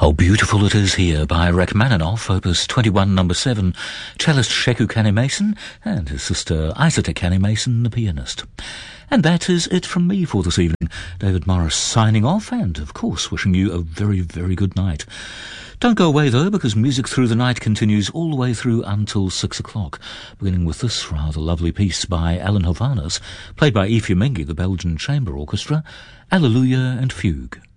How beautiful it is here by Rachmaninoff, Opus 21, number 7, cellist Sheku Kanneh-Mason and his sister Isata Kanneh-Mason, the pianist. And that is it from me for this evening. David Morris signing off and, of course, wishing you a very, very good night. Don't go away, though, because Music Through the Night continues all the way through until 6 o'clock, beginning with this rather lovely piece by Alan Hovhannes, played by Efi Mengi, the Belgian Chamber Orchestra, Alleluia and Fugue.